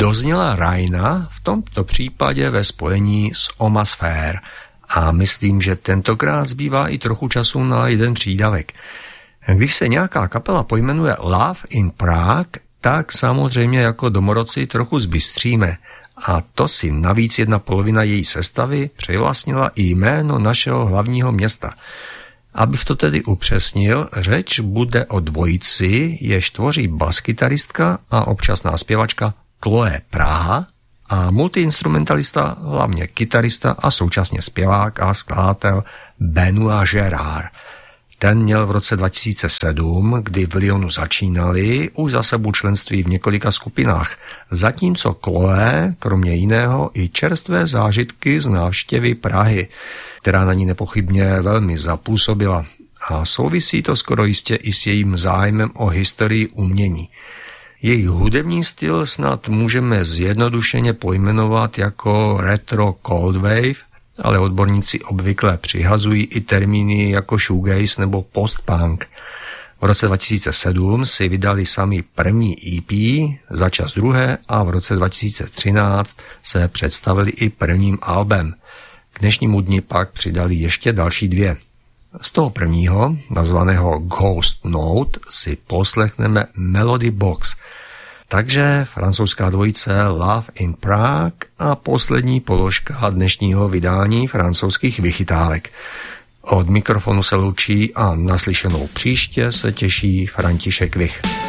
dozněla Raina, v tomto případě ve spojení s Omasfér. A myslím, že tentokrát zbývá i trochu času na jeden přídavek. Když se nějaká kapela pojmenuje Love in Prague, tak samozřejmě jako domorodci trochu zbystříme. A to si navíc jedna polovina její sestavy přivlastnila i jméno našeho hlavního města. Abych to tedy upřesnil, řeč bude o dvojici, jež tvoří baskytaristka a občasná zpěvačka Chloe Praha a multiinstrumentalista, hlavně kytarista a současně zpěvák a skladatel Benoît Gérard. Ten měl v roce 2007, kdy v Lyonu začínali, už za sebou členství v několika skupinách, zatímco Chloe, kromě jiného, i čerstvé zážitky z návštěvy Prahy, která na ní nepochybně velmi zapůsobila. A souvisí to skoro jistě i s jejím zájmem o historii umění. Jejich hudební styl snad můžeme zjednodušeně pojmenovat jako retro cold wave, ale odborníci obvykle přihazují i termíny jako shoegaze nebo post-punk. V roce 2007 si vydali sami první EP, začas druhé a v roce 2013 se představili i prvním albem. K dnešnímu dni pak přidali ještě další dvě. Z toho prvního, nazvaného Ghost Note, si poslechneme Melody Box. Takže francouzská dvojice Love in Prague a poslední položka dnešního vydání francouzských vychytávek. Od mikrofonu se loučí a naslyšenou příště se těší František Vich.